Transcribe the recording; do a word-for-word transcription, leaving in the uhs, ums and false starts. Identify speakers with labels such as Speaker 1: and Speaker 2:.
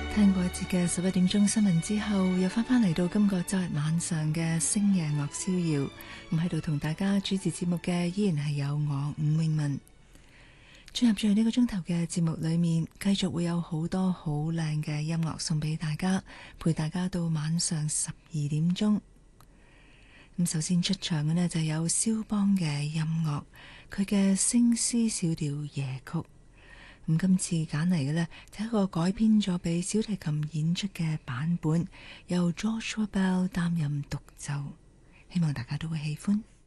Speaker 1: 聽過一節嘅十一點鐘新聞之後，又翻返嚟到今個周日晚上嘅星夜樂逍遙，咁喺度同大家主持節目嘅依然係有我伍詠雯。進入最後呢個鐘頭嘅節目裏面，繼續會有好多好靚嘅音樂送俾大家，陪大家到晚上十二點鐘。咁首先出場嘅呢，就有肖邦嘅音樂，佢嘅星絲小調夜曲。咁今次揀嚟嘅呢，就係一個改編咗俾小提琴演出嘅版本，由 Joshua Bell 擔任獨奏，希望大家都會喜歡。